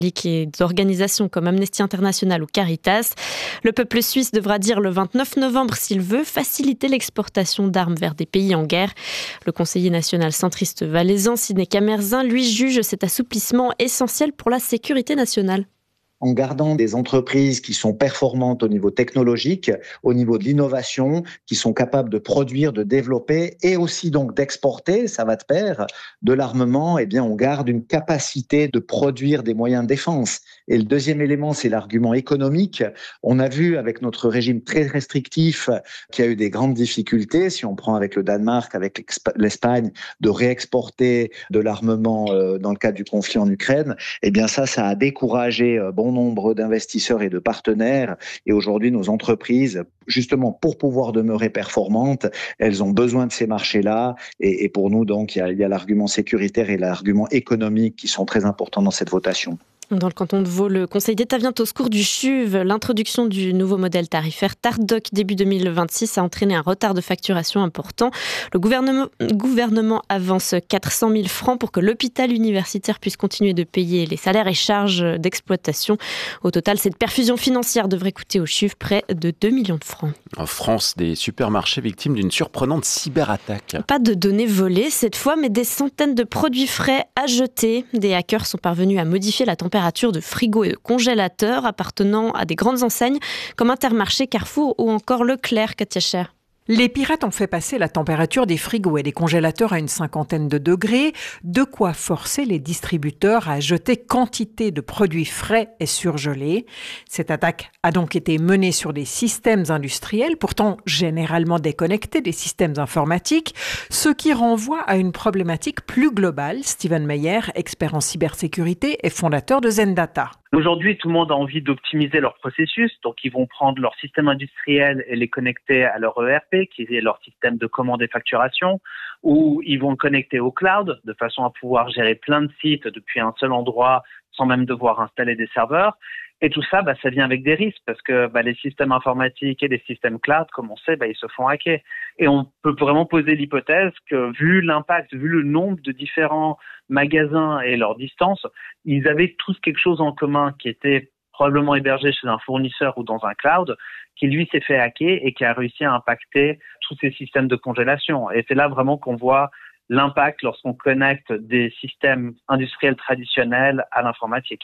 et d'organisations comme Amnesty International ou Caritas. Le peuple suisse devra dire le 29 novembre s'il veut faciliter l'exportation d'armes vers des pays en guerre. Le conseiller national centriste valaisan, Sidney Camerzin, lui juge cet assouplissement essentiel pour la sécurité nationale. En gardant des entreprises qui sont performantes au niveau technologique, au niveau de l'innovation, qui sont capables de produire, de développer et aussi donc d'exporter, ça va de pair, de l'armement, eh bien on garde une capacité de produire des moyens de défense. Et le deuxième élément, c'est l'argument économique. On a vu avec notre régime très restrictif qu'il y a eu des grandes difficultés, si on prend avec le Danemark, avec l'Espagne, de réexporter de l'armement dans le cadre du conflit en Ukraine. Eh bien ça a découragé bon nombre d'investisseurs et de partenaires. Et aujourd'hui, nos entreprises, justement pour pouvoir demeurer performantes, elles ont besoin de ces marchés-là. Et pour nous, donc, il y a l'argument sécuritaire et l'argument économique qui sont très importants dans cette votation. Dans le canton de Vaud, le Conseil d'État vient au secours du CHUV. L'introduction du nouveau modèle tarifaire TARDOC début 2026 a entraîné un retard de facturation important. Le gouvernement avance 400 000 francs pour que l'hôpital universitaire puisse continuer de payer les salaires et charges d'exploitation. Au total, cette perfusion financière devrait coûter au CHUV près de 2 millions de francs. En France, des supermarchés victimes d'une surprenante cyberattaque. Pas de données volées cette fois, mais des centaines de produits frais à jeter. Des hackers sont parvenus à modifier la température de frigo et de congélateurs appartenant à des grandes enseignes comme Intermarché, Carrefour ou encore Leclerc, Katia Cher. Les pirates ont fait passer la température des frigos et des congélateurs à une 50aine de degrés, de quoi forcer les distributeurs à jeter quantité de produits frais et surgelés. Cette attaque a donc été menée sur des systèmes industriels, pourtant généralement déconnectés des systèmes informatiques, ce qui renvoie à une problématique plus globale. Steven Meyer, expert en cybersécurité et fondateur de Zendata. Aujourd'hui, tout le monde a envie d'optimiser leur processus, donc ils vont prendre leur système industriel et les connecter à leur ERP, qui est leur système de commande et facturation, ou ils vont le connecter au cloud, de façon à pouvoir gérer plein de sites depuis un seul endroit, sans même devoir installer des serveurs. Et tout ça, ça vient avec des risques, parce que les systèmes informatiques et les systèmes cloud, comme on sait, ils se font hacker. Et on peut vraiment poser l'hypothèse que, vu l'impact, vu le nombre de différents magasins et leur distance, ils avaient tous quelque chose en commun qui était probablement hébergé chez un fournisseur ou dans un cloud, qui lui s'est fait hacker et qui a réussi à impacter tous ces systèmes de congélation. Et c'est là vraiment qu'on voit l'impact lorsqu'on connecte des systèmes industriels traditionnels à l'informatique.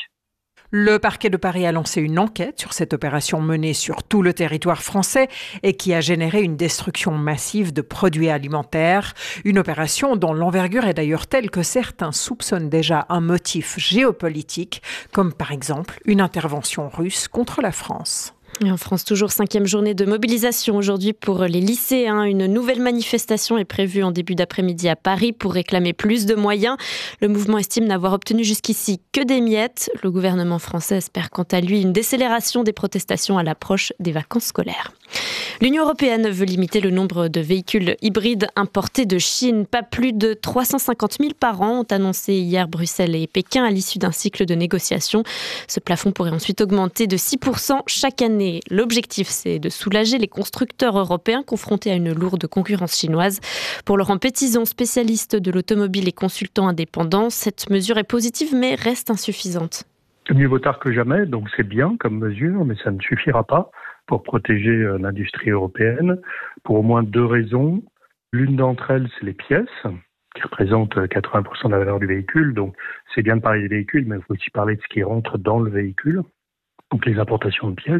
Le parquet de Paris a lancé une enquête sur cette opération menée sur tout le territoire français et qui a généré une destruction massive de produits alimentaires. Une opération dont l'envergure est d'ailleurs telle que certains soupçonnent déjà un motif géopolitique, comme par exemple une intervention russe contre la France. Et en France, toujours 5e journée de mobilisation aujourd'hui pour les lycéens. Une nouvelle manifestation est prévue en début d'après-midi à Paris pour réclamer plus de moyens. Le mouvement estime n'avoir obtenu jusqu'ici que des miettes. Le gouvernement français espère quant à lui une décélération des protestations à l'approche des vacances scolaires. L'Union européenne veut limiter le nombre de véhicules hybrides importés de Chine. Pas plus de 350 000 par an, ont annoncé hier Bruxelles et Pékin à l'issue d'un cycle de négociations. Ce plafond pourrait ensuite augmenter de 6% chaque année. L'objectif, c'est de soulager les constructeurs européens confrontés à une lourde concurrence chinoise. Pour Laurent Pétizon, spécialiste de l'automobile et consultant indépendant, cette mesure est positive mais reste insuffisante. Mieux vaut tard que jamais, donc c'est bien comme mesure, mais ça ne suffira pas pour protéger l'industrie européenne, pour au moins 2 raisons. L'une d'entre elles, c'est les pièces, qui représentent 80% de la valeur du véhicule. Donc c'est bien de parler des véhicules, mais il faut aussi parler de ce qui rentre dans le véhicule, donc les importations de pièces.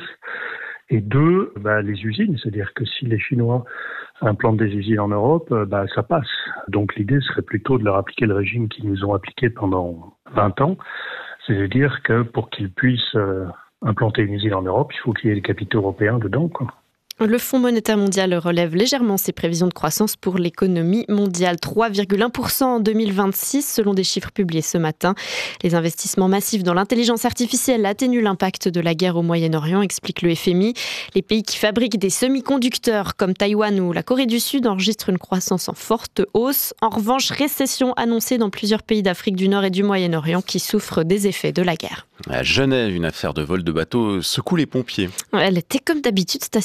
Et 2, les usines, c'est-à-dire que si les Chinois implantent des usines en Europe, ça passe. Donc l'idée serait plutôt de leur appliquer le régime qu'ils nous ont appliqué pendant 20 ans, c'est-à-dire que pour qu'ils puissent implanter une usine en Europe, il faut qu'il y ait des capitaux européens dedans, quoi. Le Fonds monétaire mondial relève légèrement ses prévisions de croissance pour l'économie mondiale. 3,1% en 2026 selon des chiffres publiés ce matin. Les investissements massifs dans l'intelligence artificielle atténuent l'impact de la guerre au Moyen-Orient, explique le FMI. Les pays qui fabriquent des semi-conducteurs comme Taïwan ou la Corée du Sud enregistrent une croissance en forte hausse. En revanche, récession annoncée dans plusieurs pays d'Afrique du Nord et du Moyen-Orient qui souffrent des effets de la guerre. À Genève, une affaire de vol de bateau secoue les pompiers. Elle était comme d'habitude stationnée au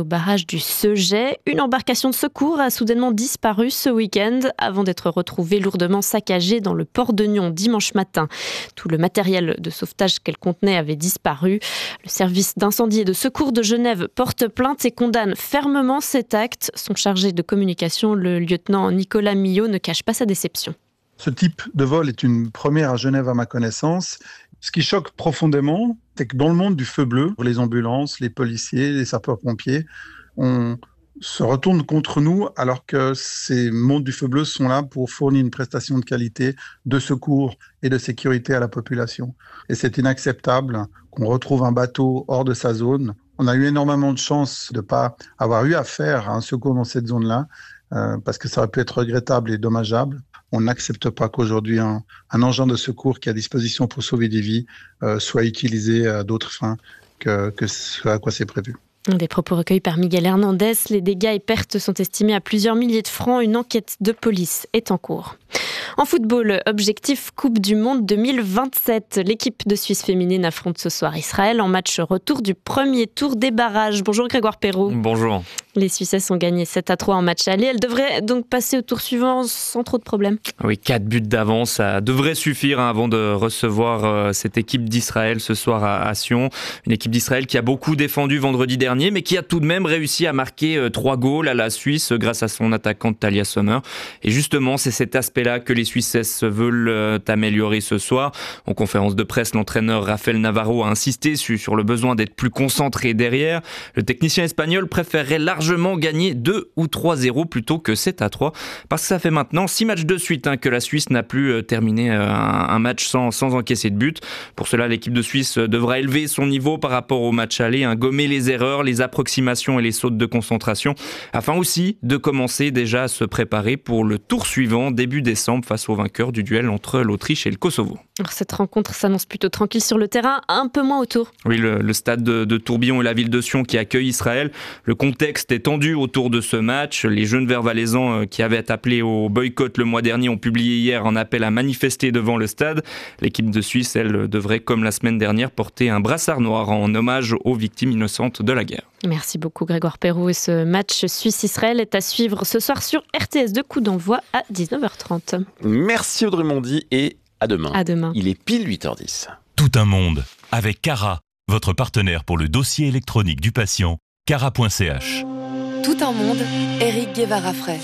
barrage du Seget. Une embarcation de secours a soudainement disparu ce week-end avant d'être retrouvée lourdement saccagée dans le port de Nyon dimanche matin. Tout le matériel de sauvetage qu'elle contenait avait disparu. Le service d'incendie et de secours de Genève porte plainte et condamne fermement cet acte. Son chargé de communication, le lieutenant Nicolas Millot, ne cache pas sa déception. Ce type de vol est une première à Genève à ma connaissance. Ce qui choque profondément, c'est que dans le monde du feu bleu, les ambulances, les policiers, les sapeurs-pompiers, on se retourne contre nous alors que ces mondes du feu bleu sont là pour fournir une prestation de qualité, de secours et de sécurité à la population. Et c'est inacceptable qu'on retrouve un bateau hors de sa zone. On a eu énormément de chance de ne pas avoir eu affaire à un secours dans cette zone-là, parce que ça aurait pu être regrettable et dommageable. On n'accepte pas qu'aujourd'hui un engin de secours qui est à disposition pour sauver des vies soit utilisé à d'autres fins que ce à quoi c'est prévu. Des propos recueillis par Miguel Hernandez. Les dégâts et pertes sont estimés à plusieurs milliers de francs. Une enquête de police est en cours. En football, objectif Coupe du Monde 2027. L'équipe de Suisse féminine affronte ce soir Israël en match retour du premier tour des barrages. Bonjour Grégoire Perrault. Bonjour. Les Suissesses ont gagné 7-3 en match aller. Elles devraient donc passer au tour suivant sans trop de problèmes. Oui, 4 buts d'avance, ça devrait suffire avant de recevoir cette équipe d'Israël ce soir à Sion. Une équipe d'Israël qui a beaucoup défendu vendredi dernier, mais qui a tout de même réussi à marquer 3 goals à la Suisse grâce à son attaquante Talia Sommer. Et justement, c'est cet aspect-là que les Suissesses veulent améliorer ce soir. En conférence de presse, l'entraîneur Rafael Navarro a insisté sur le besoin d'être plus concentré derrière. Le technicien espagnol préférerait largement gagner 2 ou 3-0 plutôt que 7-3, parce que ça fait maintenant 6 matchs de suite que la Suisse n'a plus terminé un match sans encaisser de but. Pour cela, l'équipe de Suisse devra élever son niveau par rapport au match aller, gommer les erreurs, les approximations et les sautes de concentration, afin aussi de commencer déjà à se préparer pour le tour suivant, début décembre, face au vainqueur du duel entre l'Autriche et le Kosovo. Alors cette rencontre s'annonce plutôt tranquille sur le terrain, un peu moins autour. Oui, le stade de Tourbillon et la ville de Sion qui accueille Israël. Le contexte est tendu autour de ce match. Les jeunes verts valaisans qui avaient appelé au boycott le mois dernier ont publié hier un appel à manifester devant le stade. L'équipe de Suisse, elle, devrait, comme la semaine dernière, porter un brassard noir en hommage aux victimes innocentes de la guerre. Merci beaucoup Grégoire Perrault. Et ce match Suisse-Israël est à suivre ce soir sur RTS de coup d'envoi à 19h30. Merci Audrey Mondy et à demain. À demain. Il est pile 8h10. Tout un monde avec Cara, votre partenaire pour le dossier électronique du patient, cara.ch. Tout un monde, Éric Guevara-Frey.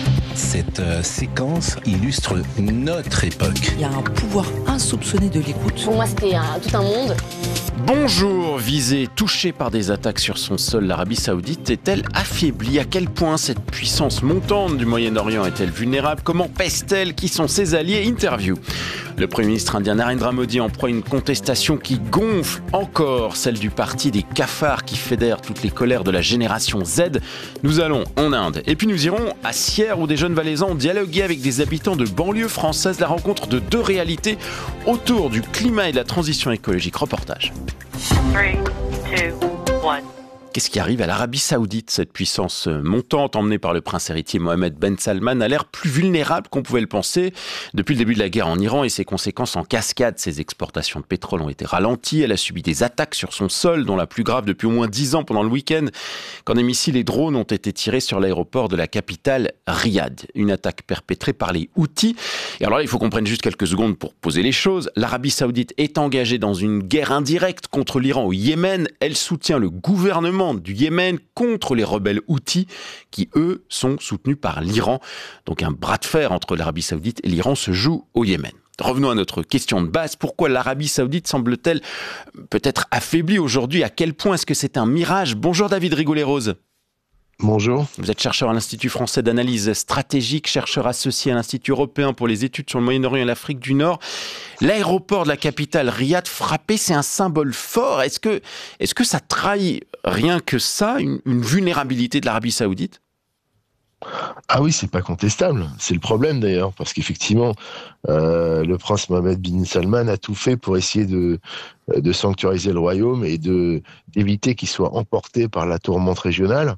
Cette séquence illustre notre époque. Il y a un pouvoir insoupçonné de l'écoute. Pour moi, c'était tout un monde. Bonjour, visée, touchée par des attaques sur son sol, l'Arabie Saoudite est-elle affaiblie? À quel point cette puissance montante du Moyen-Orient est-elle vulnérable? Comment pèse-t-elle? Qui sont ses alliés? Interview. Le Premier ministre indien Narendra Modi en proie une contestation qui gonfle encore, celle du parti des cafards qui fédère toutes les colères de la génération Z. Nous allons en Inde et puis nous irons à Sierre où des jeunes valaisans ont dialogué avec des habitants de banlieues françaises, la rencontre de deux réalités autour du climat et de la transition écologique. Reportage. 3, 2, 1. Qu'est-ce qui arrive à l'Arabie Saoudite? Cette puissance montante, emmenée par le prince héritier Mohammed Ben Salman, a l'air plus vulnérable qu'on pouvait le penser. Depuis le début de la guerre en Iran et ses conséquences en cascade, ses exportations de pétrole ont été ralenties. Elle a subi des attaques sur son sol, dont la plus grave depuis au moins 10 ans pendant le week-end, quand des missiles et drones ont été tirés sur l'aéroport de la capitale Riyad. Une attaque perpétrée par les Houthis. Et alors là, il faut qu'on prenne juste quelques secondes pour poser les choses. L'Arabie Saoudite est engagée dans une guerre indirecte contre l'Iran au Yémen. Elle soutient le gouvernement du Yémen contre les rebelles Houthis qui, eux, sont soutenus par l'Iran. Donc un bras de fer entre l'Arabie Saoudite et l'Iran se joue au Yémen. Revenons à notre question de base. Pourquoi l'Arabie Saoudite semble-t-elle peut-être affaiblie aujourd'hui? À quel point est-ce que c'est un mirage? Bonjour David Rigoulet-Rose. Bonjour. Vous êtes chercheur à l'Institut français d'analyse stratégique, chercheur associé à l'Institut européen pour les études sur le Moyen-Orient et l'Afrique du Nord. L'aéroport de la capitale Riyad frappé, c'est un symbole fort. Est-ce que ça trahit rien que ça, une vulnérabilité de l'Arabie Saoudite? Ah oui, c'est pas contestable. C'est le problème d'ailleurs, parce qu'effectivement, le prince Mohammed bin Salman a tout fait pour essayer de sanctuariser le royaume et d'éviter qu'il soit emporté par la tourmente régionale.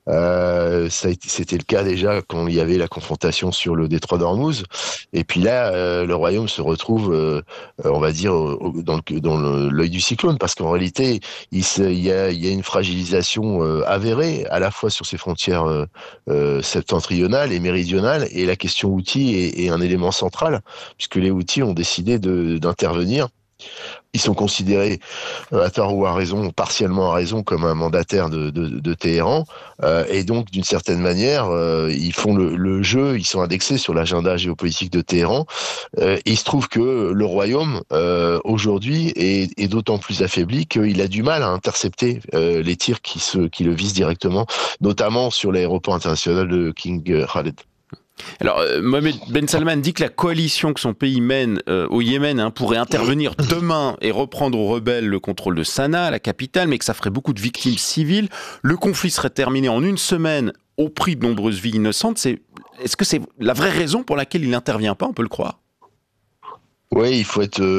C'était le cas déjà quand il y avait la confrontation sur le détroit d'Ormuz. Et puis là, le royaume se retrouve, on va dire, dans l'œil du cyclone, parce qu'en réalité, il y a une fragilisation avérée, à la fois sur ses frontières septentrionales et méridionales, et la question Houthi est un élément central, puisque les Houthis ont décidé d'intervenir. Ils sont considérés, à tort ou à raison, partiellement à raison, comme un mandataire de Téhéran. Et donc, d'une certaine manière, ils font le jeu, ils sont indexés sur l'agenda géopolitique de Téhéran. Et il se trouve que le royaume, aujourd'hui, est d'autant plus affaibli qu'il a du mal à intercepter les tirs qui le visent directement, notamment sur l'aéroport international de King Khaled. Alors, Mohammed Ben Salman dit que la coalition que son pays mène au Yémen pourrait intervenir demain et reprendre aux rebelles le contrôle de Sanaa, la capitale, mais que ça ferait beaucoup de victimes civiles. Le conflit serait terminé en une semaine au prix de nombreuses vies innocentes. Est-ce que c'est la vraie raison pour laquelle il n'intervient pas? On peut le croire. Oui, il faut être,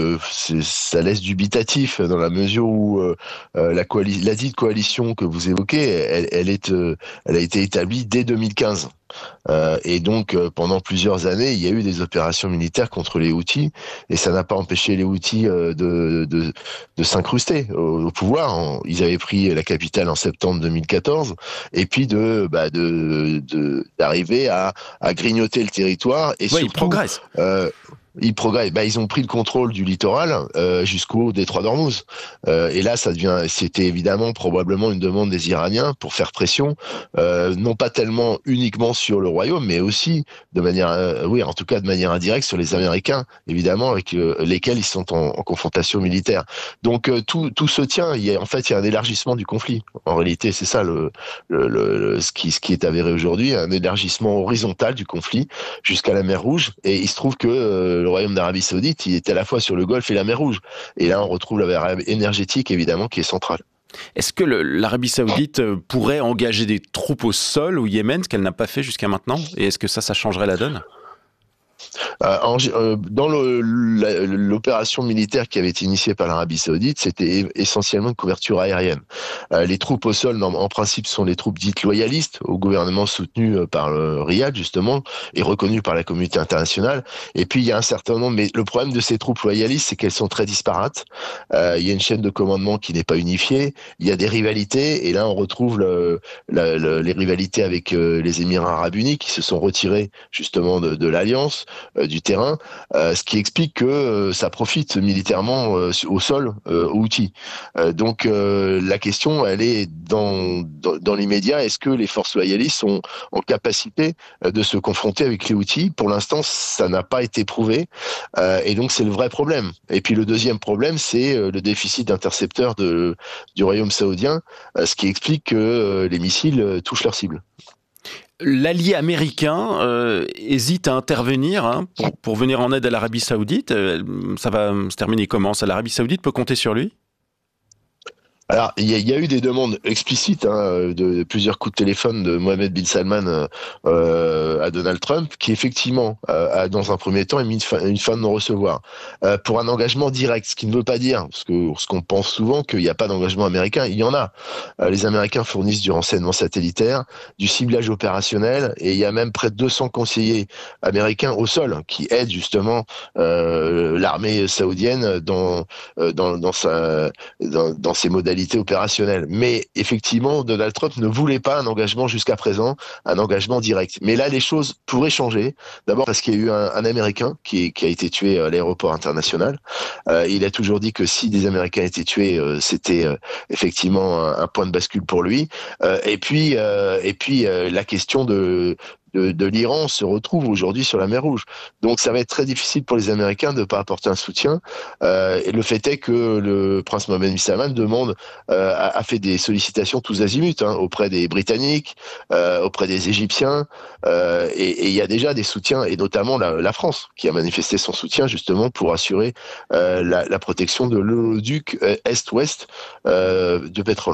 ça laisse dubitatif dans la mesure où la dite coalition que vous évoquez, elle a été établie dès 2015. Et donc, pendant plusieurs années, il y a eu des opérations militaires contre les Houthis, et ça n'a pas empêché les Houthis de s'incruster au pouvoir. Ils avaient pris la capitale en septembre 2014, et puis d'arriver à grignoter le territoire. Et surtout, ils progressent. Ils progressent. Ils ont pris le contrôle du littoral jusqu'au détroit d'Ormuz. Et là, c'était évidemment probablement une demande des Iraniens pour faire pression, non pas tellement uniquement sur le royaume, mais aussi de manière, en tout cas de manière indirecte sur les Américains, évidemment, avec lesquels ils sont en confrontation militaire. Donc tout se tient. Il y a un élargissement du conflit. En réalité, c'est ça ce qui est avéré aujourd'hui, un élargissement horizontal du conflit jusqu'à la mer Rouge. Et il se trouve que le royaume d'Arabie Saoudite, il est à la fois sur le Golfe et la mer Rouge. Et là, on retrouve la variable énergétique, évidemment, qui est centrale. Est-ce que l'Arabie Saoudite pourrait engager des troupes au sol au Yémen, ce qu'elle n'a pas fait jusqu'à maintenant? Et est-ce que ça changerait la donne? Dans l'opération militaire qui avait été initiée par l'Arabie Saoudite, c'était essentiellement une couverture aérienne. Les troupes au sol, en principe, sont les troupes dites loyalistes au gouvernement soutenu par le Riyad, justement, et reconnues par la communauté internationale. Et puis, il y a un certain nombre, mais le problème de ces troupes loyalistes, c'est qu'elles sont très disparates. Il y a une chaîne de commandement qui n'est pas unifiée. Il y a des rivalités, et là, on retrouve les rivalités avec les Émirats arabes unis qui se sont retirés, justement, de l'alliance, du terrain, ce qui explique que ça profite militairement au sol aux Houthis. Donc la question, elle est dans l'immédiat, est-ce que les forces loyalistes sont en capacité de se confronter avec les Houthis? Pour l'instant, ça n'a pas été prouvé, et donc c'est le vrai problème. Et puis le deuxième problème, c'est le déficit d'intercepteurs du royaume saoudien, ce qui explique que les missiles touchent leur cible. L'allié américain hésite à intervenir pour venir en aide à l'Arabie Saoudite. Ça va se terminer comment? L'Arabie Saoudite peut compter sur lui? Alors, il y a eu des demandes explicites de plusieurs coups de téléphone de Mohammed bin Salman à Donald Trump, qui effectivement a dans un premier temps émis une fin de non-recevoir pour un engagement direct, ce qui ne veut pas dire, parce que ce qu'on pense souvent, qu'il n'y a pas d'engagement américain. Il y en a. Les Américains fournissent du renseignement satellitaire, du ciblage opérationnel, et il y a même près de 200 conseillers américains au sol qui aident justement l'armée saoudienne dans ses modalités opérationnelle. Mais effectivement, Donald Trump ne voulait pas un engagement jusqu'à présent, un engagement direct. Mais là, les choses pourraient changer. D'abord parce qu'il y a eu un Américain qui a été tué à l'aéroport international. Il a toujours dit que si des Américains étaient tués, c'était effectivement un point de bascule pour lui. Et puis la question de l'Iran se retrouve aujourd'hui sur la mer Rouge. Donc ça va être très difficile pour les Américains de ne pas apporter un soutien. Et le fait est que le prince Mohammed bin Salman a fait des sollicitations tous azimuts auprès des Britanniques, auprès des Égyptiens, et il y a déjà des soutiens, et notamment la France, qui a manifesté son soutien justement pour assurer la protection de l'oléoduc Est-Ouest de pétrole.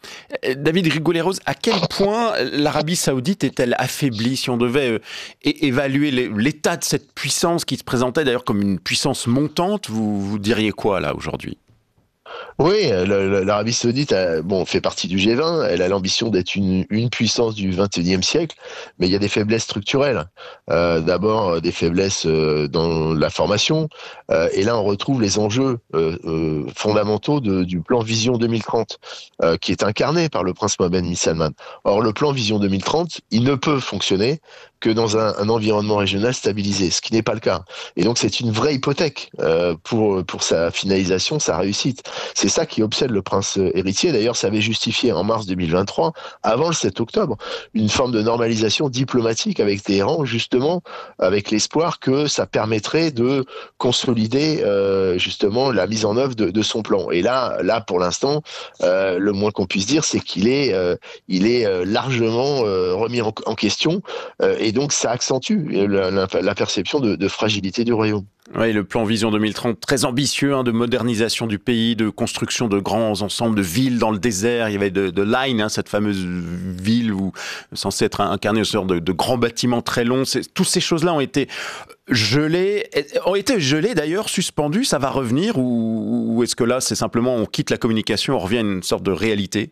David Rigoulet-Rose, à quel point l'Arabie Saoudite est-elle affaiblie? Si on devait évaluer l'état de cette puissance qui se présentait d'ailleurs comme une puissance montante, vous diriez quoi là aujourd'hui? Oui, l'Arabie Saoudite fait partie du G20. Elle a l'ambition d'être une puissance du XXIe siècle, mais il y a des faiblesses structurelles. D'abord, des faiblesses dans la formation. Et là, on retrouve les enjeux fondamentaux du plan Vision 2030, qui est incarné par le prince Mohammed bin Salman. Or, le plan Vision 2030, il ne peut fonctionner que dans un environnement régional stabilisé, ce qui n'est pas le cas. Et donc, c'est une vraie hypothèque pour sa finalisation, sa réussite. C'est ça qui obsède le prince héritier. D'ailleurs, ça avait justifié en mars 2023, avant le 7 octobre, une forme de normalisation diplomatique avec Téhéran, justement, avec l'espoir que ça permettrait de consolider justement la mise en œuvre de son plan. Et là, pour l'instant, le moins qu'on puisse dire, c'est qu'il est largement remis en question, et donc ça accentue la perception de fragilité du royaume. Oui, le plan Vision 2030, très ambitieux, de modernisation du pays, de construction de grands ensembles de villes dans le désert. Il y avait de Line, cette fameuse ville censée être incarnée au sort de grands bâtiments très longs. Toutes ces choses-là ont été gelées d'ailleurs, suspendues. Ça va revenir ou est-ce que là, c'est simplement on quitte la communication, on revient à une sorte de réalité?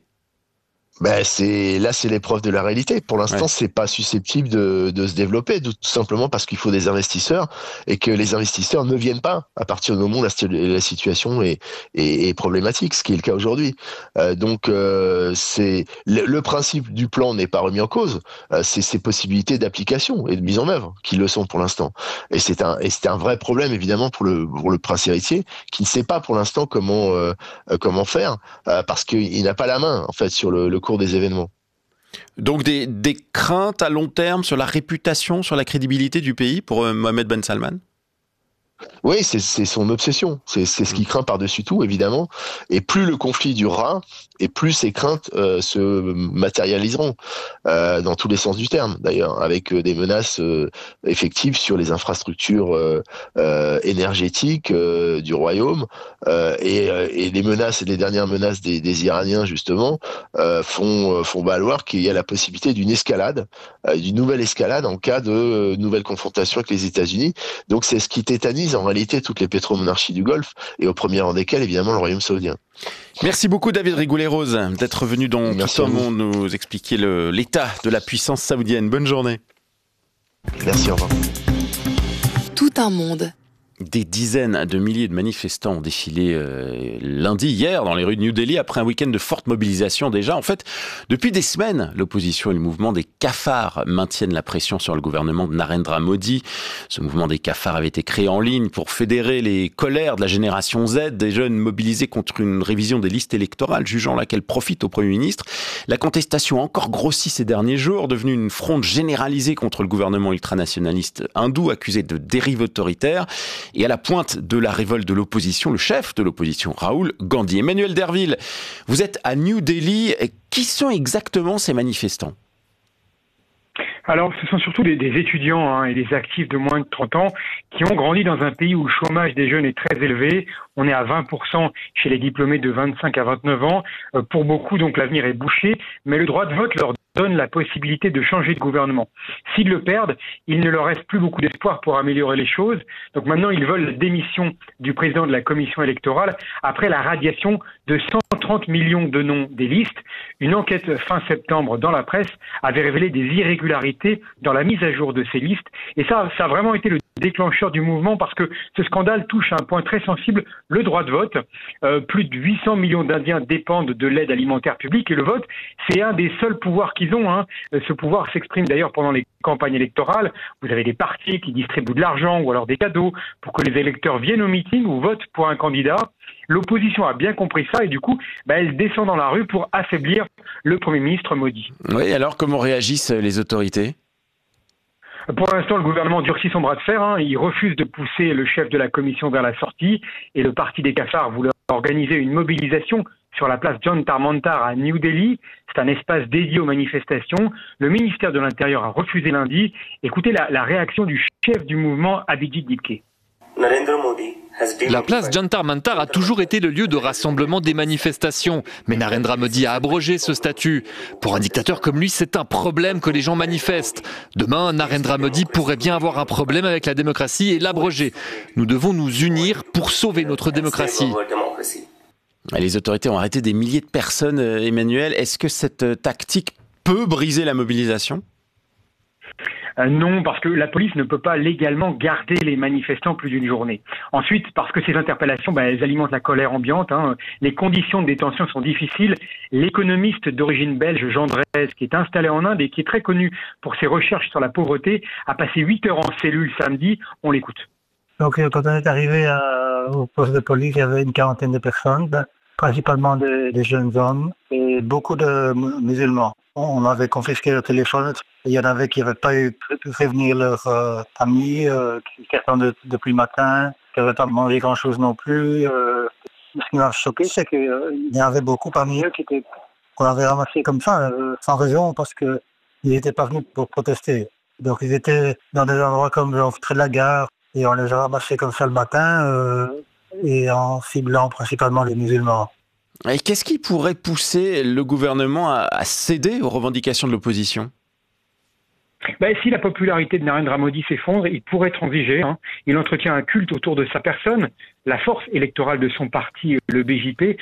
C'est l'épreuve de la réalité. Pour l'instant, c'est pas susceptible de se développer, tout simplement parce qu'il faut des investisseurs et que les investisseurs ne viennent pas à partir du moment où la situation est problématique, ce qui est le cas aujourd'hui. Donc, c'est le principe du plan n'est pas remis en cause. C'est ses possibilités d'application et de mise en œuvre qui le sont pour l'instant. Et c'est un vrai problème évidemment pour le prince héritier qui ne sait pas pour l'instant comment faire parce qu'il n'a pas la main en fait sur le cours des événements. Donc des craintes à long terme sur la réputation, sur la crédibilité du pays pour Mohammed Ben Salman? Oui, c'est son obsession. C'est ce qu'il craint par-dessus tout, évidemment. Et plus le conflit durera, et plus ces craintes se matérialiseront dans tous les sens du terme, d'ailleurs, avec des menaces effectives sur les infrastructures énergétiques du royaume. Et les dernières menaces des Iraniens, justement, font valoir qu'il y a la possibilité d'une escalade, d'une nouvelle escalade en cas de nouvelle confrontation avec les États-Unis. Donc c'est ce qui tétanise en réalité toutes les pétromonarchies du Golfe, et au premier rang desquelles, évidemment, le royaume saoudien. Merci beaucoup David Rigoulet-Rose d'être venu dans Tout un monde nous expliquer l'état de la puissance saoudienne. Bonne journée. Merci, au revoir. Tout un monde. Des dizaines de milliers de manifestants ont défilé hier dans les rues de New Delhi après un week-end de forte mobilisation déjà. En fait, depuis des semaines, l'opposition et le mouvement des cafards maintiennent la pression sur le gouvernement de Narendra Modi. Ce mouvement des cafards avait été créé en ligne pour fédérer les colères de la génération Z, des jeunes mobilisés contre une révision des listes électorales, jugeant là qu'elle profite au Premier ministre. La contestation a encore grossi ces derniers jours, devenue une fronde généralisée contre le gouvernement ultranationaliste hindou, accusé de dérive autoritaire. Et à la pointe de la révolte de l'opposition, le chef de l'opposition, Rahul Gandhi. Emmanuel Derville, vous êtes à New Delhi. Qui sont exactement ces manifestants ? Alors, ce sont surtout des étudiants et des actifs de moins de 30 ans qui ont grandi dans un pays où le chômage des jeunes est très élevé. On est à 20% chez les diplômés de 25 à 29 ans. Pour beaucoup, donc, l'avenir est bouché, mais le droit de vote leur donne la possibilité de changer de gouvernement. S'ils le perdent, il ne leur reste plus beaucoup d'espoir pour améliorer les choses. Donc maintenant, ils veulent la démission du président de la commission électorale après la radiation de 130 millions de noms des listes. Une enquête fin septembre dans la presse avait révélé des irrégularités dans la mise à jour de ces listes. Et ça a vraiment été le déclencheur du mouvement parce que ce scandale touche à un point très sensible, le droit de vote. Plus de 800 millions d'Indiens dépendent de l'aide alimentaire publique et le vote, c'est un des seuls pouvoirs qu'ils ont. Ce pouvoir s'exprime d'ailleurs pendant les campagnes électorales. Vous avez des partis qui distribuent de l'argent ou alors des cadeaux pour que les électeurs viennent au meeting ou votent pour un candidat. L'opposition a bien compris ça et du coup, elle descend dans la rue pour affaiblir le Premier ministre Modi. Oui, alors comment réagissent les autorités ? Pour l'instant, le gouvernement durcit son bras de fer. Il refuse de pousser le chef de la commission vers la sortie et le parti des cafards voulait organiser une mobilisation sur la place Jantar Mantar à New Delhi. C'est un espace dédié aux manifestations. Le ministère de l'Intérieur a refusé lundi. Écoutez la réaction du chef du mouvement, Abhijit Dipke. Narendra Modi La place Jantar Mantar a toujours été le lieu de rassemblement des manifestations, mais Narendra Modi a abrogé ce statut. Pour un dictateur comme lui, c'est un problème que les gens manifestent. Demain, Narendra Modi pourrait bien avoir un problème avec la démocratie et l'abroger. Nous devons nous unir pour sauver notre démocratie. Les autorités ont arrêté des milliers de personnes, Emmanuel. Est-ce que cette tactique peut briser la mobilisation ? Non, parce que la police ne peut pas légalement garder les manifestants plus d'une journée. Ensuite, parce que ces interpellations, elles alimentent la colère ambiante. Les conditions de détention sont difficiles. L'économiste d'origine belge, Jean Drèze, qui est installé en Inde et qui est très connu pour ses recherches sur la pauvreté, a passé 8 heures en cellule samedi. On l'écoute. Donc, quand on est arrivé au poste de police, il y avait une quarantaine de personnes, principalement des jeunes hommes et beaucoup de musulmans. On avait confisqué le téléphone. Il y en avait qui n'avaient pas pu prévenir leurs amis, qui attendaient depuis le matin, qui n'avaient pas mangé grand-chose non plus. Ce qui m'a choqué, c'est qu'il y en avait beaucoup parmi eux qu'on avait ramassés comme ça, sans raison, parce qu'ils n'étaient pas venus pour protester. Donc ils étaient dans des endroits comme près de la gare, et on les a ramassés comme ça le matin, et en ciblant principalement les musulmans. Et qu'est-ce qui pourrait pousser le gouvernement à céder aux revendications de l'opposition ? Si la popularité de Narendra Modi s'effondre, il pourrait transiger. Il entretient un culte autour de sa personne. La force électorale de son parti, le BJP,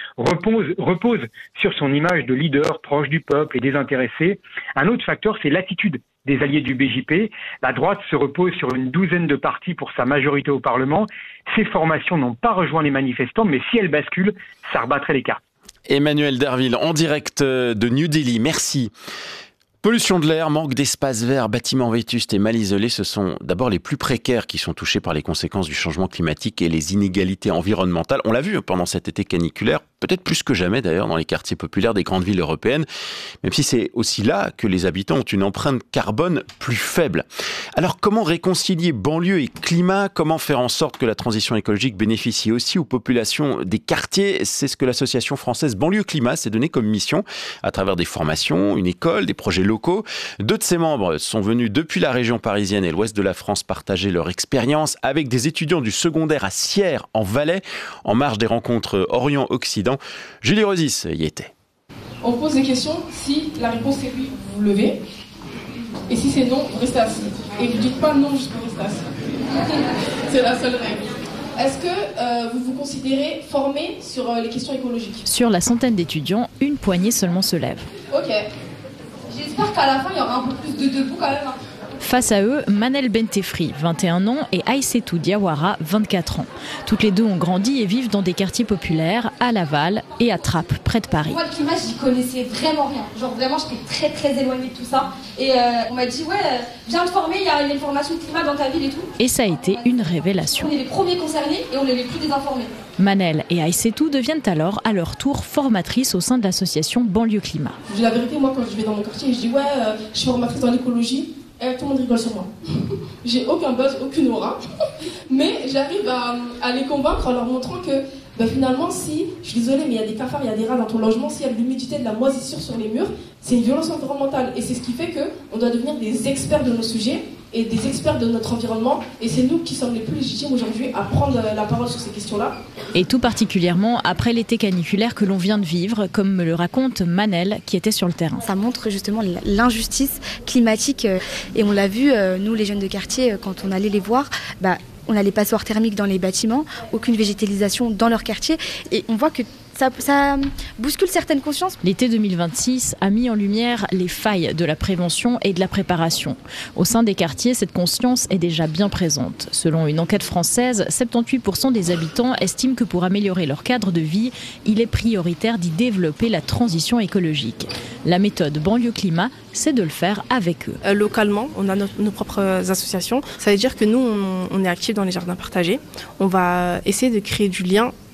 repose sur son image de leader proche du peuple et désintéressé. Un autre facteur, c'est l'attitude des alliés du BJP. La droite se repose sur une douzaine de partis pour sa majorité au Parlement. Ces formations n'ont pas rejoint les manifestants, mais si elles basculent, ça rebattrait les cartes. Emmanuel Derville, en direct de New Delhi, merci. Pollution de l'air, manque d'espaces verts, bâtiments vétustes et mal isolés, ce sont d'abord les plus précaires qui sont touchés par les conséquences du changement climatique et les inégalités environnementales. On l'a vu pendant cet été caniculaire, peut-être plus que jamais d'ailleurs dans les quartiers populaires des grandes villes européennes, même si c'est aussi là que les habitants ont une empreinte carbone plus faible. Alors comment réconcilier banlieue et climat ? Comment faire en sorte que la transition écologique bénéficie aussi aux populations des quartiers ? C'est ce que l'association française Banlieue Climat s'est donné comme mission à travers des formations, une école, des projets locaux. 2 de ses membres sont venus depuis la région parisienne et l'ouest de la France partager leur expérience avec des étudiants du secondaire à Sierre en Valais, en marge des rencontres Orient-Occident. Julie Rosis y était. On pose des questions, si la réponse est oui, vous vous levez, et si c'est non, vous restez assis. Et vous ne dites pas non juste pour rester assis. C'est la seule règle. Est-ce que vous vous considérez formé sur les questions écologiques ? Sur la centaine d'étudiants, une poignée seulement se lève. Ok. J'espère qu'à la fin, il y aura un peu plus de debout quand même. Face à eux, Manel Bentefri, 21 ans, et Aïssetou Diawara, 24 ans. Toutes les deux ont grandi et vivent dans des quartiers populaires, à Laval et à Trappes, près de Paris. Moi, le climat, j'y connaissais vraiment rien. Genre, vraiment, j'étais très, très éloignée de tout ça. Et on m'a dit, viens te former, il y a une formation de climat dans ta ville et tout. Et ça a été une révélation. On est les premiers concernés et on est les plus désinformés. Manel et Aïssetou deviennent alors, à leur tour, formatrices au sein de l'association Banlieue Climat. Je dis la vérité, moi, quand je vais dans mon quartier, je dis, je suis formatrice dans l'écologie. Tout le monde rigole sur moi. J'ai aucun buzz, aucune aura. Mais j'arrive à les convaincre en leur montrant que finalement, si, je suis désolée, mais il y a des cafards, il y a des rats dans ton logement, s'il y a de l'humidité, de la moisissure sur les murs, c'est une violence environnementale. Et c'est ce qui fait qu'on doit devenir des experts de nos sujets et des experts de notre environnement. Et c'est nous qui sommes les plus légitimes aujourd'hui à prendre la parole sur ces questions-là. Et tout particulièrement après l'été caniculaire que l'on vient de vivre, comme me le raconte Manel, qui était sur le terrain. Ça montre justement l'injustice climatique. Et on l'a vu, nous les jeunes de quartier, quand on allait les voir, on a les passoires thermiques dans les bâtiments, aucune végétalisation dans leur quartier. Et on voit que ça bouscule certaines consciences. L'été 2026 a mis en lumière les failles de la prévention et de la préparation. Au sein des quartiers, cette conscience est déjà bien présente. Selon une enquête française, 78% des habitants estiment que pour améliorer leur cadre de vie, il est prioritaire d'y développer la transition écologique. La méthode Banlieue Climat, c'est de le faire avec eux. Localement, on a nos propres associations. Ça veut dire que nous, on est actifs dans les jardins partagés. On va essayer de créer du lien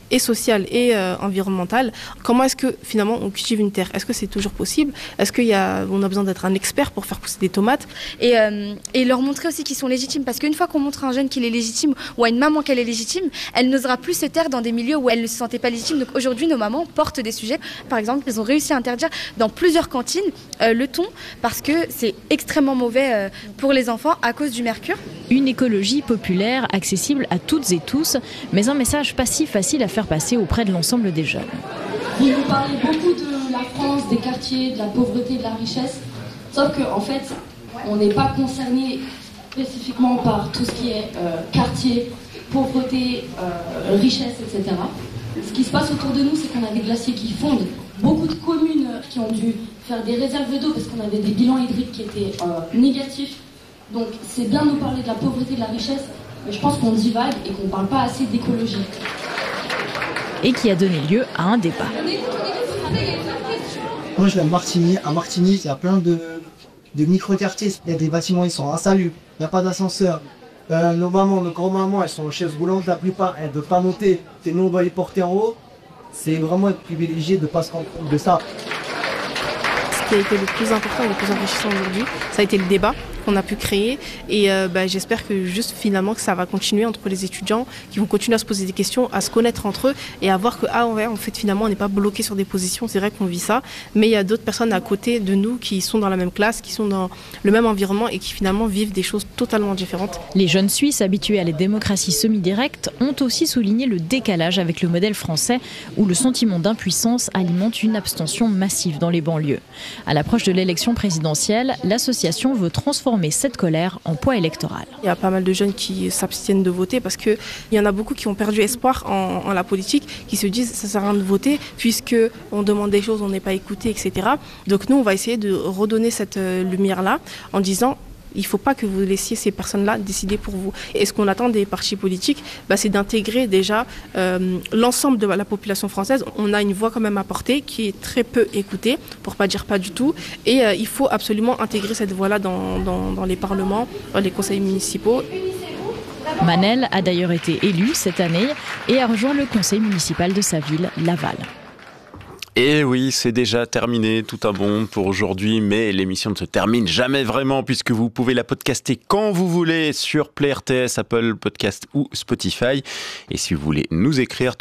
et sociale et environnementale. Comment est-ce que finalement on cultive une terre? Est-ce que c'est toujours possible? Est-ce qu'on a besoin d'être un expert pour faire pousser des tomates? Et leur montrer aussi qu'ils sont légitimes, parce qu'une fois qu'on montre à un jeune qu'il est légitime ou à une maman qu'elle est légitime, elle n'osera plus se taire dans des milieux où elle ne se sentait pas légitime. Donc aujourd'hui, nos mamans portent des sujets. Par exemple, ils ont réussi à interdire dans plusieurs cantines le thon parce que c'est extrêmement mauvais pour les enfants à cause du mercure. Une écologie populaire, accessible à toutes et tous, mais un message pas si facile à faire passer auprès de l'ensemble des jeunes. Vous nous parlez beaucoup de la France, des quartiers, de la pauvreté, de la richesse, sauf qu'en fait, on n'est pas concerné spécifiquement par tout ce qui est quartier, pauvreté, richesse, etc. Ce qui se passe autour de nous, c'est qu'on a des glaciers qui fondent, beaucoup de communes qui ont dû faire des réserves d'eau parce qu'on avait des bilans hydriques qui étaient négatifs. Donc c'est bien de nous parler de la pauvreté, de la richesse, mais je pense qu'on divague et qu'on ne parle pas assez d'écologie. Et qui a donné lieu à un débat. Moi je viens de Martigny. À Martigny, il y a plein de micro-quartiers. Il y a des bâtiments, ils sont insalubres. Il n'y a pas d'ascenseur. Nos mamans, nos grands-mamans, elles sont en chaise roulante la plupart. Elles ne peuvent pas monter. Et nous, on doit les porter en haut. C'est vraiment être privilégié de ne pas se rendre compte de ça. Ce qui a été le plus important et le plus enrichissant aujourd'hui, ça a été le débat qu'on a pu créer et j'espère que juste finalement que ça va continuer entre les étudiants qui vont continuer à se poser des questions, à se connaître entre eux et à voir que en fait finalement on n'est pas bloqué sur des positions, c'est vrai qu'on vit ça, mais il y a d'autres personnes à côté de nous qui sont dans la même classe, qui sont dans le même environnement et qui finalement vivent des choses totalement différentes. Les jeunes Suisses habitués à les démocraties semi-directes ont aussi souligné le décalage avec le modèle français où le sentiment d'impuissance alimente une abstention massive dans les banlieues. À l'approche de l'élection présidentielle, l'association veut transformer cette colère en poids électoral. Il y a pas mal de jeunes qui s'abstiennent de voter parce qu'il y en a beaucoup qui ont perdu espoir en la politique, qui se disent ça sert à rien de voter puisque on demande des choses, on n'est pas écouté, etc. Donc nous, on va essayer de redonner cette lumière-là en disant il ne faut pas que vous laissiez ces personnes-là décider pour vous. Et ce qu'on attend des partis politiques, c'est d'intégrer déjà l'ensemble de la population française. On a une voix quand même à porter qui est très peu écoutée, pour ne pas dire pas du tout. Et il faut absolument intégrer cette voix-là dans les parlements, dans les conseils municipaux. Manel a d'ailleurs été élu cette année et a rejoint le conseil municipal de sa ville, Laval. Et oui, c'est déjà terminé, tout un monde pour aujourd'hui, mais l'émission ne se termine jamais vraiment puisque vous pouvez la podcaster quand vous voulez sur Play RTS, Apple Podcast ou Spotify. Et si vous voulez nous écrire,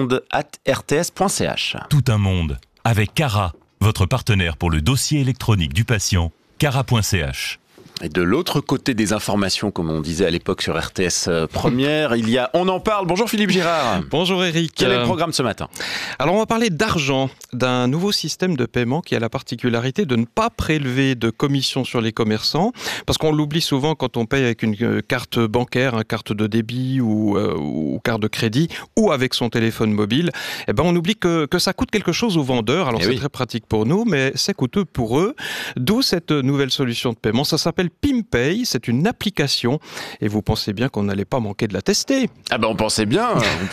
toutamunde@rts.ch. Tout un monde avec Cara, votre partenaire pour le dossier électronique du patient, cara.ch. Et de l'autre côté des informations, comme on disait à l'époque sur RTS Première, il y a On en parle. Bonjour Philippe Girard. Bonjour Eric. Quel est le programme ce matin ? Alors on va parler d'argent, d'un nouveau système de paiement qui a la particularité de ne pas prélever de commission sur les commerçants, parce qu'on l'oublie souvent quand on paye avec une carte bancaire, une carte de débit ou carte de crédit, ou avec son téléphone mobile. Eh ben on oublie que ça coûte quelque chose aux vendeurs. Alors c'est très pratique pour nous, mais c'est coûteux pour eux. D'où cette nouvelle solution de paiement. Ça s'appelle PimPay, c'est une application et vous pensez bien qu'on n'allait pas manquer de la tester. Ah ben on pensait bien,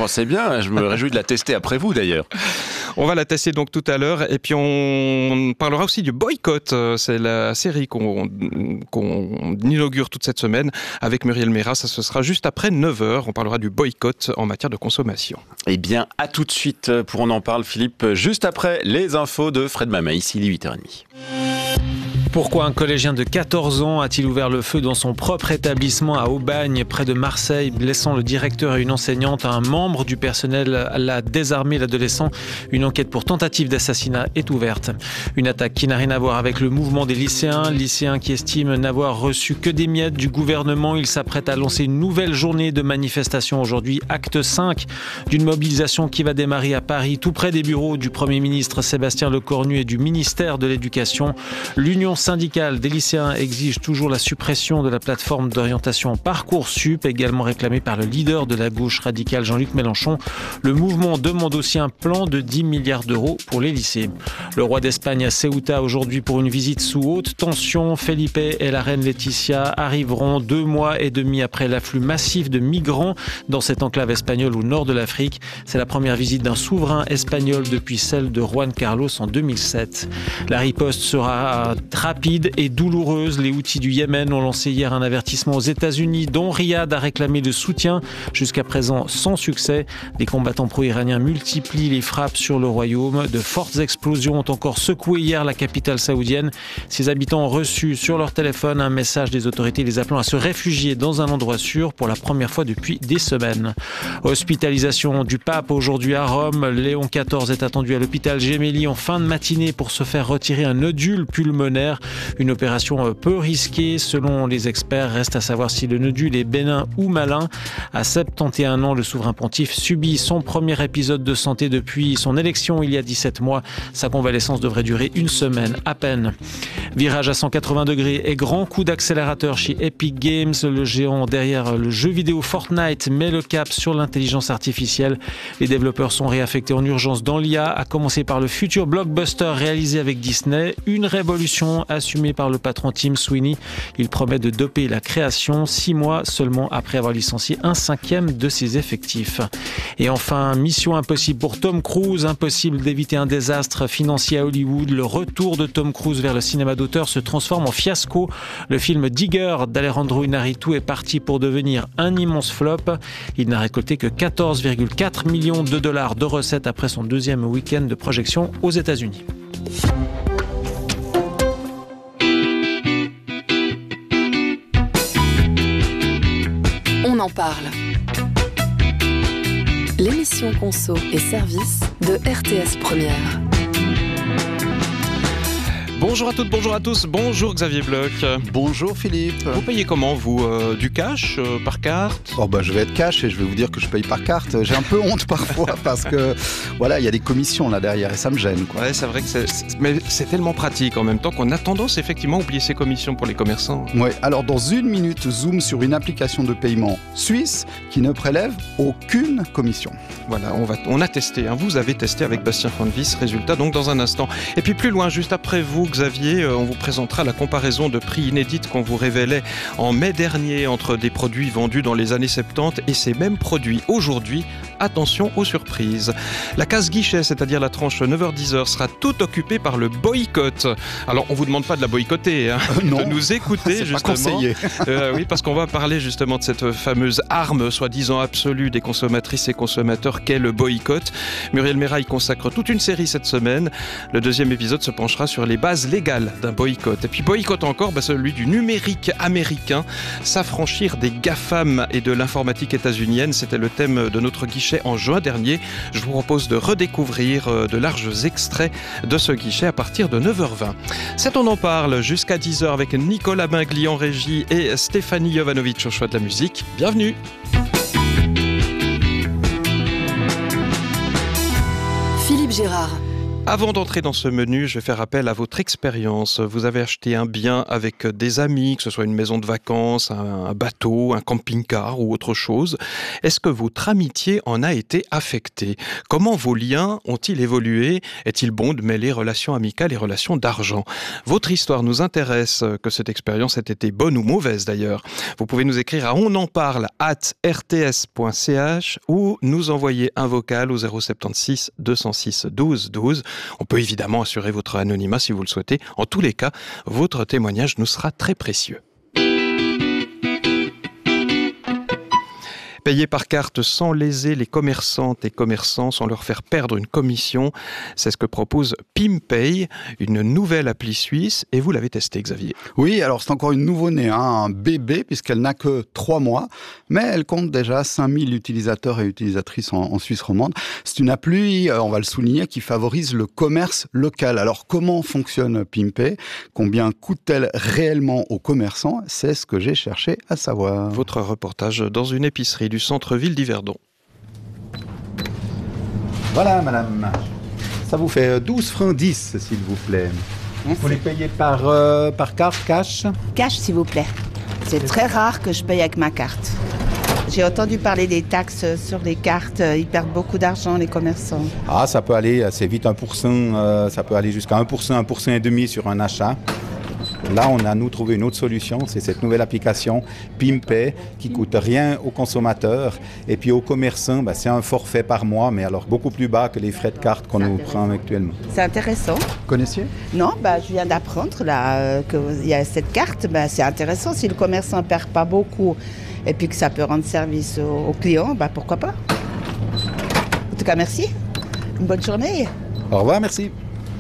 je me réjouis de la tester après vous d'ailleurs. On va la tester donc tout à l'heure et puis on parlera aussi du boycott, c'est la série qu'on inaugure toute cette semaine avec Muriel Méra, ça ce sera juste après 9h, on parlera du boycott en matière de consommation. Eh bien à tout de suite pour On en parle Philippe, juste après les infos de Fred Mama, ici il est 8h30. Pourquoi un collégien de 14 ans a-t-il ouvert le feu dans son propre établissement à Aubagne, près de Marseille, blessant le directeur et une enseignante? Un membre du personnel l'a désarmé, l'adolescent. Une enquête pour tentative d'assassinat est ouverte. Une attaque qui n'a rien à voir avec le mouvement des lycéens qui estiment n'avoir reçu que des miettes du gouvernement. Ils s'apprêtent à lancer une nouvelle journée de manifestation aujourd'hui, acte 5 d'une mobilisation qui va démarrer à Paris, tout près des bureaux du Premier ministre Sébastien Lecornu et du ministère de l'Éducation. L'Union syndicale des lycéens exige toujours la suppression de la plateforme d'orientation Parcoursup, également réclamée par le leader de la gauche radicale Jean-Luc Mélenchon. Le mouvement demande aussi un plan de 10 milliards d'euros pour les lycées. Le roi d'Espagne à Ceuta aujourd'hui pour une visite sous haute tension. Felipe et la reine Laetitia arriveront 2 mois et demi après l'afflux massif de migrants dans cette enclave espagnole au nord de l'Afrique. C'est la première visite d'un souverain espagnol depuis celle de Juan Carlos en 2007. La riposte sera rapide et douloureuse. Les Houthis du Yémen ont lancé hier un avertissement aux États-Unis, dont Riyad a réclamé le soutien, jusqu'à présent sans succès. Les combattants pro-iraniens multiplient les frappes sur le royaume. De fortes explosions ont encore secoué hier la capitale saoudienne. Ses habitants ont reçu sur leur téléphone un message des autorités les appelant à se réfugier dans un endroit sûr pour la première fois depuis des semaines. Hospitalisation du pape aujourd'hui à Rome. Léon XIV est attendu à l'hôpital Gemelli en fin de matinée pour se faire retirer un nodule pulmonaire. Une opération peu risquée selon les experts. Reste à savoir si le nodule est bénin ou malin. À 71 ans, le souverain pontife subit son premier épisode de santé depuis son élection il y a 17 mois. Sa convalescence devrait durer une semaine à peine. Virage à 180 degrés et grand coup d'accélérateur chez Epic Games. Le géant derrière le jeu vidéo Fortnite met le cap sur l'intelligence artificielle. Les développeurs sont réaffectés en urgence dans l'IA, à commencer par le futur blockbuster réalisé avec Disney. Une révolution assumée par le patron Tim Sweeney. Il promet de doper la création 6 mois seulement après avoir licencié 1/5 de ses effectifs. Et enfin, mission impossible pour Tom Cruise. Impossible d'éviter un désastre financier à Hollywood. Le retour de Tom Cruise vers le cinéma d'auteur se transforme en fiasco. Le film Digger d'Alejandro Iñárritu est parti pour devenir un immense flop. Il n'a récolté que 14,4 millions de dollars de recettes après son deuxième week-end de projection aux États-Unis. On en parle. L'émission Conso et Services de RTS Première. Bonjour à toutes, bonjour à tous, bonjour Xavier Bloch. Bonjour Philippe. Vous payez comment vous du cash, par carte? Je vais être cash et je vais vous dire que je paye par carte. J'ai un peu honte parfois parce que voilà, il y a des commissions là derrière et ça me gêne, quoi. Ouais, c'est vrai que mais c'est tellement pratique en même temps qu'on a tendance effectivement à oublier ces commissions pour les commerçants. Ouais, alors dans une minute, zoom sur une application de paiement suisse qui ne prélève aucune commission. Voilà, on a testé, hein. Vous avez testé avec Bastien Fonvis, résultat donc dans un instant. Et puis plus loin, juste après vous, Xavier, on vous présentera la comparaison de prix inédite qu'on vous révélait en mai dernier entre des produits vendus dans les années 70 et ces mêmes produits aujourd'hui. Attention aux surprises. La case guichet, c'est-à-dire la tranche 9h-10h, sera toute occupée par le boycott. Alors, on vous demande pas de la boycotter, hein, non, de nous écouter, c'est justement. pas conseillé. Oui, parce qu'on va parler justement de cette fameuse arme, soi-disant absolue des consommatrices et consommateurs qu'est le boycott. Muriel Méraille consacre toute une série cette semaine. Le deuxième épisode se penchera sur les bases légales d'un boycott. Et puis boycott encore, celui du numérique américain, s'affranchir des GAFAM et de l'informatique états-unienne. C'était le thème de notre guichet en juin dernier. Je vous propose de redécouvrir de larges extraits de ce guichet à partir de 9h20. C'est On en parle jusqu'à 10h avec Nicolas Bingli en régie et Stéphanie Jovanovic au choix de la musique. Bienvenue. Philippe Gérard. Avant d'entrer dans ce menu, je vais faire appel à votre expérience. Vous avez acheté un bien avec des amis, que ce soit une maison de vacances, un bateau, un camping-car ou autre chose. Est-ce que votre amitié en a été affectée? Comment vos liens ont-ils évolué? Est-il bon de mêler relations amicales et relations d'argent? Votre histoire nous intéresse, que cette expérience ait été bonne ou mauvaise d'ailleurs. Vous pouvez nous écrire à onenparle@rts.ch ou nous envoyer un vocal au 076 206 12 12. On peut évidemment assurer votre anonymat si vous le souhaitez. En tous les cas, votre témoignage nous sera très précieux. Payer par carte sans léser les commerçantes et commerçants, sans leur faire perdre une commission, c'est ce que propose PimPay, une nouvelle appli suisse, et vous l'avez testé, Xavier. Oui, alors c'est encore une nouveau-née, un bébé, puisqu'elle n'a que 3 mois, mais elle compte déjà 5000 utilisateurs et utilisatrices en Suisse romande. C'est une appli, on va le souligner, qui favorise le commerce local. Alors comment fonctionne PimPay? Combien coûte-t-elle réellement aux commerçants? C'est ce que j'ai cherché à savoir. Votre reportage dans une épicerie du centre-ville d'Yverdon. Voilà, madame. Ça vous fait 12 francs 10, s'il vous plaît. Vous les payez par carte, cash? Cash, s'il vous plaît. C'est très rare que je paye avec ma carte. J'ai entendu parler des taxes sur les cartes. Ils perdent beaucoup d'argent, les commerçants. Ah, ça peut aller assez vite, 1%. Ça peut aller jusqu'à 1%, 1,5% sur un achat. Là, on a nous trouvé une autre solution, c'est cette nouvelle application PimPay qui coûte rien aux consommateurs et puis aux commerçants, c'est un forfait par mois, mais alors beaucoup plus bas que les frais de carte qu'on nous prend actuellement. C'est intéressant. Connaissiez ? Non, je viens d'apprendre là qu'il y a cette carte. C'est intéressant si le commerçant ne perd pas beaucoup et puis que ça peut rendre service aux clients, pourquoi pas. En tout cas, merci. Une bonne journée. Au revoir, merci.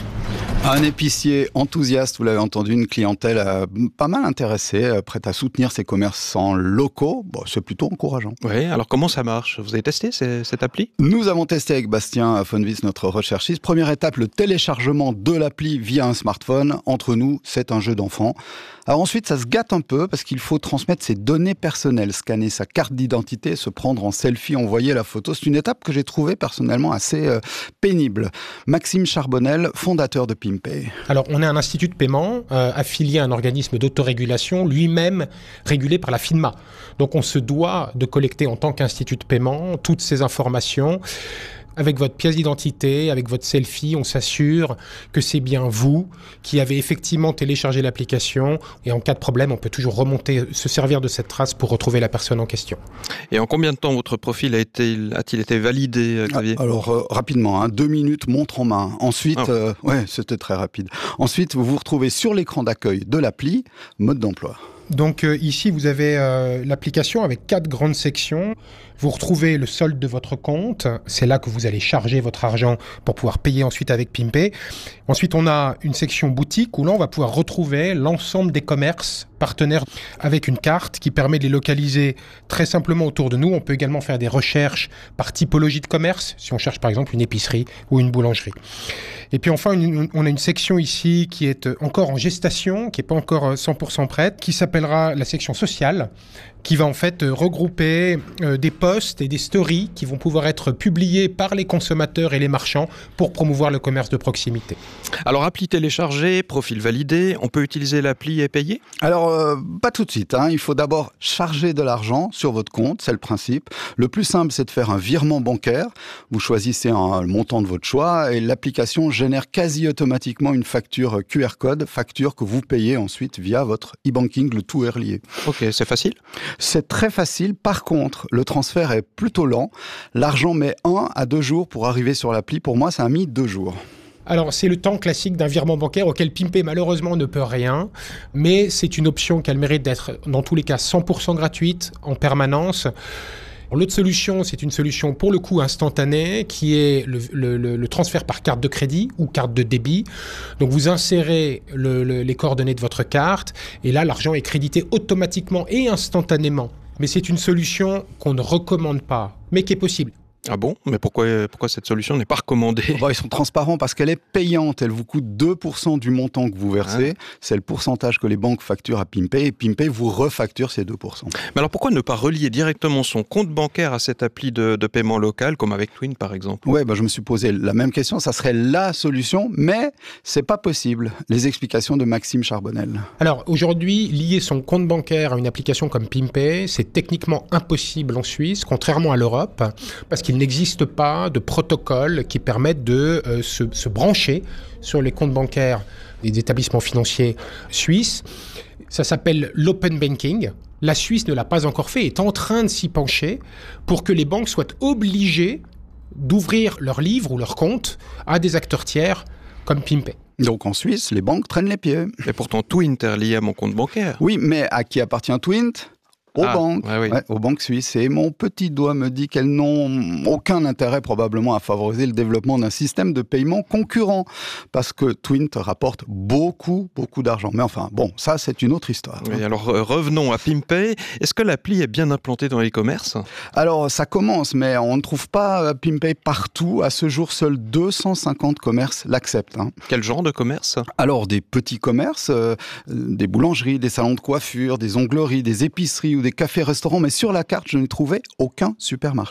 Un épicier enthousiaste, vous l'avez entendu, une clientèle pas mal intéressée, prête à soutenir ses commerçants locaux. C'est plutôt encourageant. Oui, alors comment ça marche ? Vous avez testé cette appli ? Nous avons testé avec Bastien Fonvis, notre recherchiste. Première étape, le téléchargement de l'appli via un smartphone. Entre nous, c'est un jeu d'enfant. Alors ensuite, ça se gâte un peu parce qu'il faut transmettre ses données personnelles, scanner sa carte d'identité, se prendre en selfie, envoyer la photo. C'est une étape que j'ai trouvée personnellement assez pénible. Maxime Charbonnel, fondateur de PimPay. Alors, on est un institut de paiement affilié à un organisme d'autorégulation, lui-même régulé par la FINMA. Donc, on se doit de collecter en tant qu'institut de paiement toutes ces informations. Avec votre pièce d'identité, avec votre selfie, on s'assure que c'est bien vous qui avez effectivement téléchargé l'application. Et en cas de problème, on peut toujours remonter, se servir de cette trace pour retrouver la personne en question. Et en combien de temps votre profil a-t-il été validé, Xavier ? Alors, rapidement, 2 minutes, montre en main. Ensuite, c'était très rapide. Ensuite, vous vous retrouvez sur l'écran d'accueil de l'appli, mode d'emploi. Donc ici, vous avez l'application avec 4 grandes sections. Vous retrouvez le solde de votre compte. C'est là que vous allez charger votre argent pour pouvoir payer ensuite avec PimPay. Ensuite, on a une section boutique où là, on va pouvoir retrouver l'ensemble des commerces partenaires avec une carte qui permet de les localiser très simplement autour de nous. On peut également faire des recherches par typologie de commerce, si on cherche par exemple une épicerie ou une boulangerie. Et puis enfin, on a une section ici qui est encore en gestation, qui n'est pas encore 100% prête, qui s'appellera la section sociale, qui va en fait regrouper des posts et des stories qui vont pouvoir être publiés par les consommateurs et les marchands pour promouvoir le commerce de proximité. Alors, appli téléchargée, profil validé, on peut utiliser l'appli et payer ? Alors, pas tout de suite. Il faut d'abord charger de l'argent sur votre compte, c'est le principe. Le plus simple, c'est de faire un virement bancaire. Vous choisissez le montant de votre choix et l'application génère quasi automatiquement une facture QR code, facture que vous payez ensuite via votre e-banking, le tout est relié. Ok, c'est facile ? C'est très facile. Par contre, le transfert est plutôt lent. L'argent met 1 à 2 jours pour arriver sur l'appli. Pour moi, ça a mis 2 jours. Alors, c'est le temps classique d'un virement bancaire auquel PimPay, malheureusement, ne peut rien. Mais c'est une option qui a le mérite d'être, dans tous les cas, 100% gratuite, en permanence. L'autre solution, c'est une solution pour le coup instantanée qui est le transfert par carte de crédit ou carte de débit. Donc vous insérez les coordonnées de votre carte et là l'argent est crédité automatiquement et instantanément. Mais c'est une solution qu'on ne recommande pas, mais qui est possible. Ah bon ? Mais pourquoi cette solution n'est pas recommandée ? Ils sont transparents parce qu'elle est payante. Elle vous coûte 2% du montant que vous versez. C'est le pourcentage que les banques facturent à PimPay. Et PimPay vous refacture ces 2%. Mais alors pourquoi ne pas relier directement son compte bancaire à cette appli de paiement local, comme avec Twin par exemple ? Oui, je me suis posé la même question. Ça serait la solution, mais c'est pas possible. Les explications de Maxime Charbonnel. Alors aujourd'hui, lier son compte bancaire à une application comme PimPay, c'est techniquement impossible en Suisse, contrairement à l'Europe, parce qu'il n'existe pas de protocole qui permette de se brancher sur les comptes bancaires des établissements financiers suisses. Ça s'appelle l'open banking. La Suisse ne l'a pas encore fait, est en train de s'y pencher pour que les banques soient obligées d'ouvrir leurs livres ou leurs comptes à des acteurs tiers comme PimPay. Donc en Suisse, les banques traînent les pieds. Mais pourtant, Twint est lié à mon compte bancaire. Oui, mais à qui appartient Twint ? Aux banques, aux banques suisses. Et mon petit doigt me dit qu'elles n'ont aucun intérêt probablement à favoriser le développement d'un système de paiement concurrent. Parce que Twint rapporte beaucoup d'argent. Mais enfin, ça c'est une autre histoire. Oui, alors revenons à PimPay. Est-ce que l'appli est bien implantée dans les commerces ? Alors ça commence, mais on ne trouve pas PimPay partout. À ce jour, seuls 250 commerces l'acceptent. Quel genre de commerce ? Alors des petits commerces, des boulangeries, des salons de coiffure, des ongleries, des épiceries ou des cafés-restaurants, mais sur la carte, je n'ai trouvé aucun supermarché.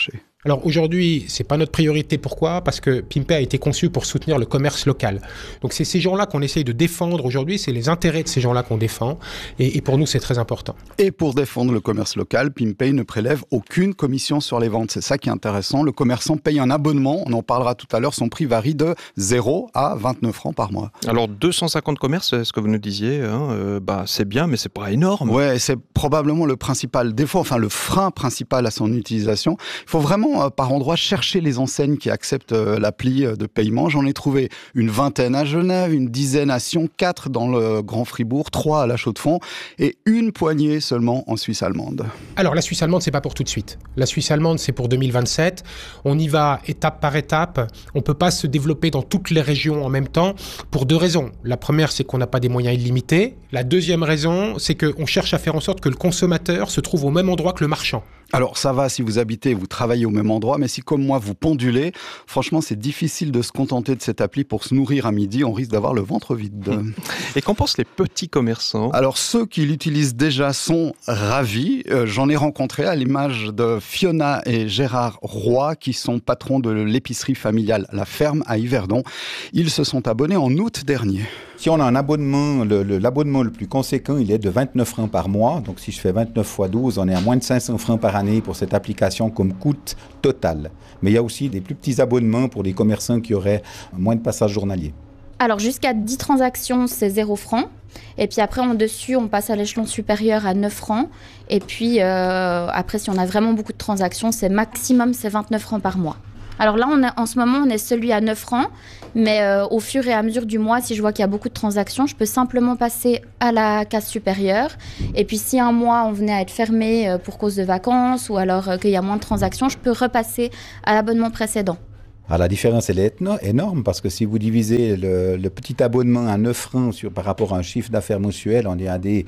Alors aujourd'hui, c'est pas notre priorité. Pourquoi ? Parce que Pimpay a été conçu pour soutenir le commerce local. Donc c'est ces gens-là qu'on essaye de défendre aujourd'hui, c'est les intérêts de ces gens-là qu'on défend. Et pour nous, c'est très important. Et pour défendre le commerce local, Pimpay ne prélève aucune commission sur les ventes. C'est ça qui est intéressant. Le commerçant paye un abonnement. On en parlera tout à l'heure. Son prix varie de 0 à 29 francs par mois. Alors 250 commerces, c'est ce que vous nous disiez, c'est bien, mais c'est pas énorme. Ouais, c'est probablement le principal défaut, enfin le frein principal à son utilisation. Il faut vraiment par endroit chercher les enseignes qui acceptent l'appli de paiement. J'en ai trouvé une vingtaine à Genève, une dizaine à Sion, 4 dans le Grand Fribourg, 3 à La Chaux-de-Fonds et une poignée seulement en Suisse allemande. Alors la Suisse allemande, c'est pas pour tout de suite. La Suisse allemande, c'est pour 2027. On y va étape par étape. On peut pas se développer dans toutes les régions en même temps pour 2 raisons. La première, c'est qu'on n'a pas des moyens illimités. La deuxième raison, c'est qu'on cherche à faire en sorte que le consommateur se trouve au même endroit que le marchand. Alors ça va si vous habitez, vous travaillez au même endroit, mais si comme moi vous pendulez, franchement c'est difficile de se contenter de cette appli pour se nourrir à midi, on risque d'avoir le ventre vide. Et qu'en pensent les petits commerçants ? Alors ceux qui l'utilisent déjà sont ravis, j'en ai rencontré à l'image de Fiona et Gérard Roy qui sont patrons de l'épicerie familiale La Ferme à Yverdon. Ils se sont abonnés en août dernier. Si on a un abonnement, l'abonnement le plus conséquent, il est de 29 francs par mois. Donc si je fais 29 fois 12, on est à moins de 500 francs par année pour cette application comme coût total. Mais il y a aussi des plus petits abonnements pour les commerçants qui auraient moins de passages journaliers. Alors jusqu'à 10 transactions, c'est 0 francs. Et puis après, dessus, on passe à l'échelon supérieur à 9 francs. Et puis après, si on a vraiment beaucoup de transactions, c'est 29 francs par mois. Alors là, en ce moment, on est celui à 9 francs, mais au fur et à mesure du mois, si je vois qu'il y a beaucoup de transactions, je peux simplement passer à la case supérieure. Et puis si un mois, on venait à être fermé pour cause de vacances ou alors qu'il y a moins de transactions, je peux repasser à l'abonnement précédent. Alors la différence, elle est énorme parce que si vous divisez le petit abonnement à 9 francs par rapport à un chiffre d'affaires mensuel, on est à des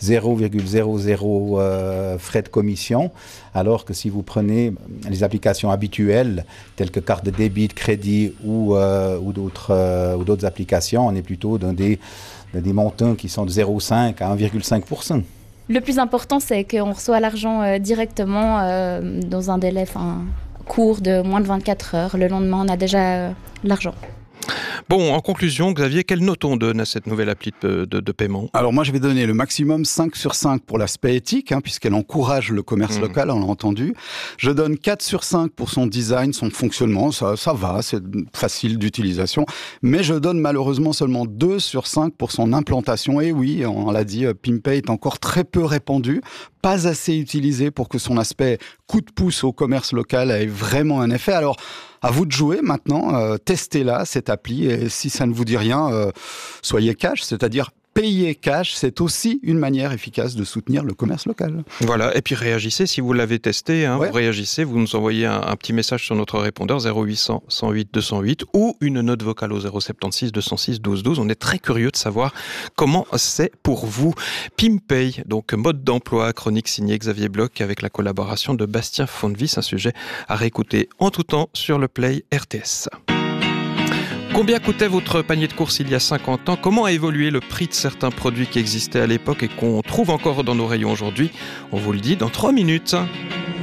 0,00 frais de commission, alors que si vous prenez les applications habituelles, telles que carte de débit, de crédit ou d'autres applications, on est plutôt dans des montants qui sont de 0,5 à 1,5%. Le plus important, c'est qu'on reçoit l'argent directement dans un délai court de moins de 24 heures. Le lendemain, on a déjà l'argent. Bon, en conclusion, Xavier, quelle note on donne à cette nouvelle appli de paiement ? Alors moi, je vais donner le maximum 5 sur 5 pour l'aspect éthique, puisqu'elle encourage le commerce local, on l'a entendu. Je donne 4 sur 5 pour son design, son fonctionnement, ça va, c'est facile d'utilisation. Mais je donne malheureusement seulement 2 sur 5 pour son implantation. Et oui, on l'a dit, Pimpay est encore très peu répandu, pas assez utilisé pour que son aspect coup de pouce au commerce local ait vraiment un effet. Alors, à vous de jouer maintenant, testez-la, cette appli, et si ça ne vous dit rien, soyez cash, c'est-à-dire payer cash, c'est aussi une manière efficace de soutenir le commerce local. Voilà, et puis réagissez, si vous l'avez testé, ouais. Vous réagissez, vous nous envoyez un petit message sur notre répondeur 0800 108 208 ou une note vocale au 076 206 12 12. On est très curieux de savoir comment c'est pour vous. Pimpay, donc mode d'emploi, chronique signée Xavier Bloch avec la collaboration de Bastien Fondevis, un sujet à réécouter en tout temps sur le Play RTS. Combien coûtait votre panier de courses il y a 50 ans ? Comment a évolué le prix de certains produits qui existaient à l'époque et qu'on trouve encore dans nos rayons aujourd'hui ? On vous le dit dans 3 minutes.